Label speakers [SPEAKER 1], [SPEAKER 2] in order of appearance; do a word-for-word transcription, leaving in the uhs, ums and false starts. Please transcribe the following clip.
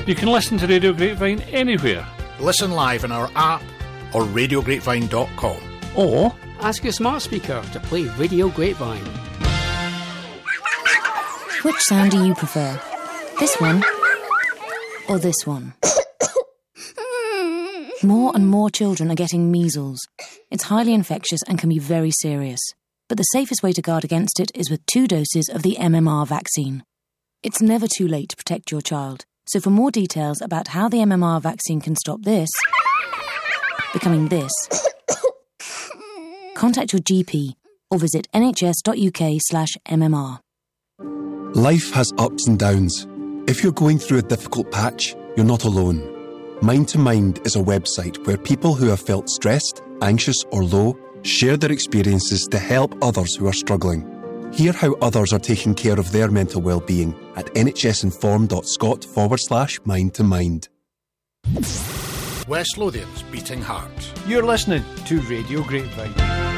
[SPEAKER 1] You can listen to Radio Grapevine anywhere.
[SPEAKER 2] Listen live on our app or radio grapevine dot com.
[SPEAKER 3] Or ask your smart speaker to play Radio Grapevine.
[SPEAKER 4] Which sound do you prefer? This one or this one? More and more children are getting measles. It's highly infectious and can be very serious. But the safest way to guard against it is with two doses of the M M R vaccine. It's never too late to protect your child. So for more details about how the M M R vaccine can stop this becoming this, contact your G P or visit nhs.uk slash MMR.
[SPEAKER 5] Life has ups and downs. If you're going through a difficult patch, you're not alone. Mind to Mind is a website where people who have felt stressed, anxious or low share their experiences to help others who are struggling. Hear how others are taking care of their mental well-being at nhsinform.scot forward slash mind to mind.
[SPEAKER 2] West Lothian's Beating Heart.
[SPEAKER 6] You're listening to Radio Grapevine.